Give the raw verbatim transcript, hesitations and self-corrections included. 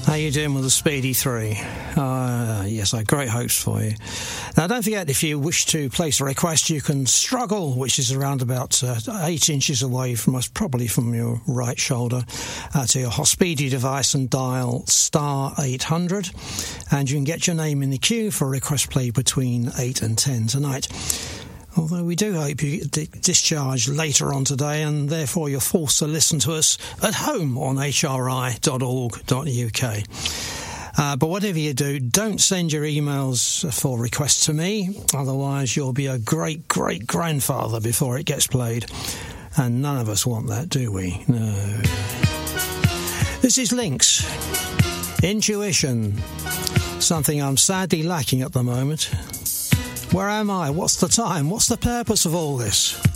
How you doing with the Speedy three? Uh, yes, I have great hopes for you. Now, don't forget, if you wish to place a request, you can struggle, which is around about uh, eight inches away from us, probably from your right shoulder, uh, to your Hospeedy device and dial star eight hundred, and you can get your name in the queue for a request play between eight and ten tonight. Although we do hope you get discharged later on today, and therefore you're forced to listen to us at home on h r i dot org dot u k. Uh, but whatever you do, don't send your emails for requests to me, otherwise you'll be a great-great-grandfather before it gets played. And none of us want that, do we? No. This is Lynx. Intuition. Something I'm sadly lacking at the moment. Where am I? What's the time? What's the purpose of all this?